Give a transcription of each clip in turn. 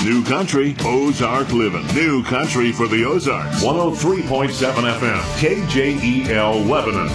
New country, Ozark living. New country for the Ozarks. 103.7 FM, KJEL Lebanon.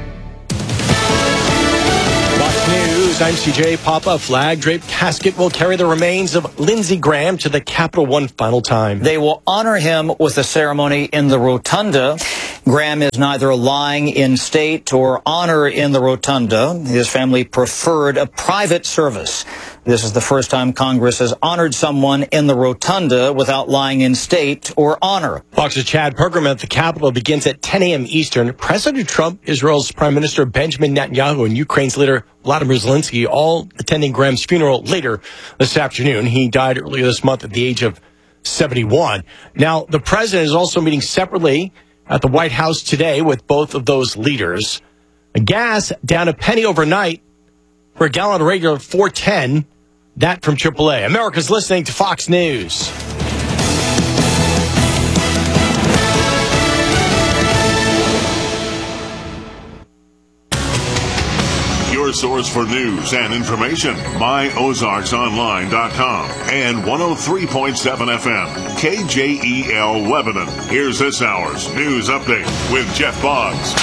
Fox News, I'm CJ. Papa flag draped casket will carry the remains of Lindsey Graham to the Capitol one final time. They will honor him with a ceremony in the Rotunda. Graham is neither lying in state or honor in the Rotunda. His family preferred a private service. This is the first time Congress has honored someone in the Rotunda without lying in state or honor. Fox's Chad program at the Capitol begins at 10 a.m. Eastern. President Trump, Israel's Prime Minister Benjamin Netanyahu, and Ukraine's leader Vladimir Zelensky all attending Graham's funeral later this afternoon. He died earlier this month at the age of 71. Now, the president is also meeting separately at the White House today with both of those leaders. Gas down a penny overnight for a gallon of regular $4.10. That from AAA. America's listening to Fox News. Your source for news and information. MyOzarksOnline.com and 103.7 FM, KJEL Lebanon. Here's this hour's news update with Jeff Boggs.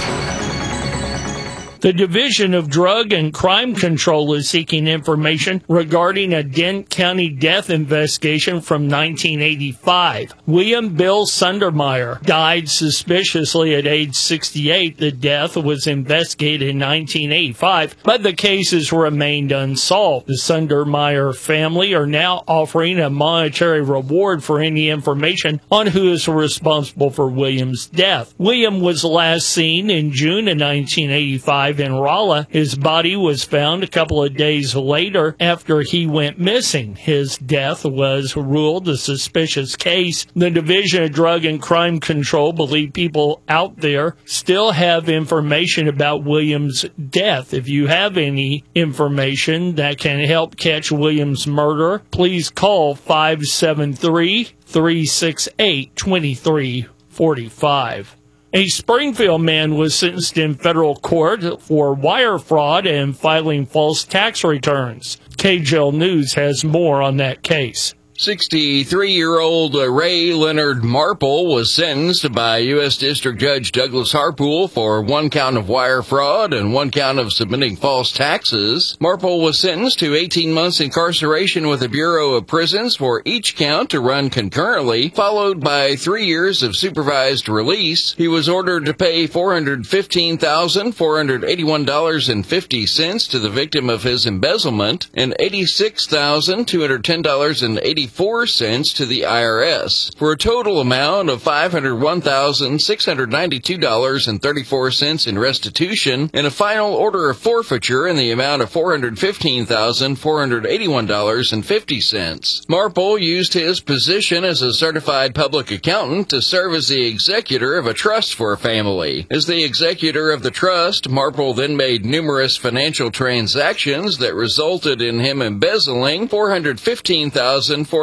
The Division of Drug and Crime Control is seeking information regarding a Dent County death investigation from 1985. William Bill Sundermeyer died suspiciously at age 68. The death was investigated in 1985, but the case has remained unsolved. The Sundermeyer family are now offering a monetary reward for any information on who is responsible for William's death. William was last seen in June of 1985 in Rolla. His body was found a couple of days later after he went missing. His death was ruled a suspicious case. The Division of Drug and Crime Control believe people out there still have information about William's death. If you have any information that can help catch William's murderer, please call 573-368-2345. A Springfield man was sentenced in federal court for wire fraud and filing false tax returns. KJEL News has more on that case. 63-year-old Ray Leonard Marple was sentenced by U.S. District Judge Douglas Harpool for 1 count of wire fraud and 1 count of submitting false taxes. Marple was sentenced to 18 months incarceration with the Bureau of Prisons for each count to run concurrently, followed by 3 years of supervised release. He was ordered to pay $415,481.50 to the victim of his embezzlement and $86,210.84 to the IRS, for a total amount of $501,692.34 in restitution, and a final order of forfeiture in the amount of $415,481.50. Marple used his position as a certified public accountant to serve as the executor of a trust for a family. As the executor of the trust, Marple then made numerous financial transactions that resulted in him embezzling $415,481.50.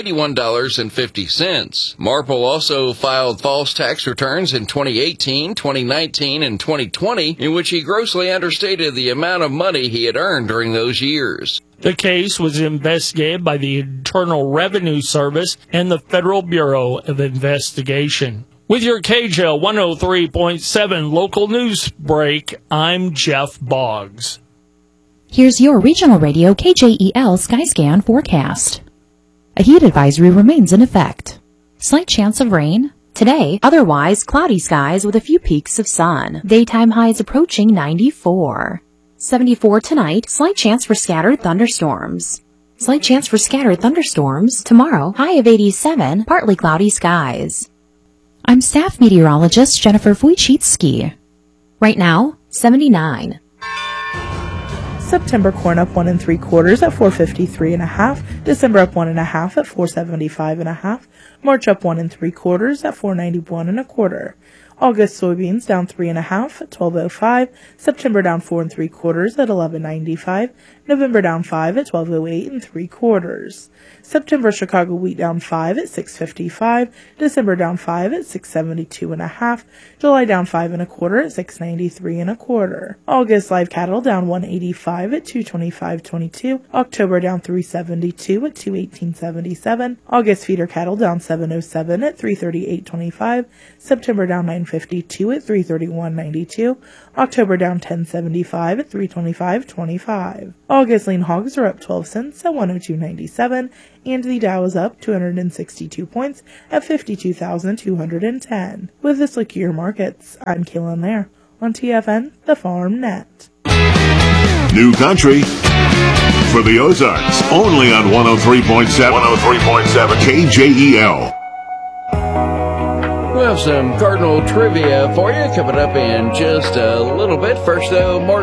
Marple also filed false tax returns in 2018, 2019, and 2020, in which he grossly understated the amount of money he had earned during those years. The case was investigated by the Internal Revenue Service and the Federal Bureau of Investigation. With your KJEL 103.7 local news break, I'm Jeff Boggs. Here's your regional radio KJEL Skyscan forecast. A heat advisory remains in effect. Slight chance of rain. Today, otherwise cloudy skies with a few peaks of sun. Daytime highs approaching 94. 74 tonight, slight chance for scattered thunderstorms. Slight chance for scattered thunderstorms. Tomorrow, high of 87, partly cloudy skies. I'm staff meteorologist Jennifer Wojcicki. Right now, 79. September corn up 1 3/4 at 453.5. December up 1.5 at 475.5. March up 1 3/4 at 491 1/4. August soybeans down 3.5 at $12.05. September down 4 3/4 at $11.95. November down 5 at $12.08 3/4. September Chicago wheat down 5 at $6.55. December down 5 at $6.72.5. July down 5 1/4 at $6.93 1/4. August live cattle down 185 at $225.22. October down 372 at $218.77. August feeder cattle down 707 at $338.25. September down 952 at $331.92. October down 1075 at $325.25. August lean hogs are up 12 cents at $102.97, and the Dow is up 262 points at 52,210. With this look at your markets, I'm Kaylin Lair on TFN, the Farm Net. New country for the Ozarks, only on 103.7 KJEL. We'll have some Cardinal trivia for you coming up in just a little bit. First, though, Mark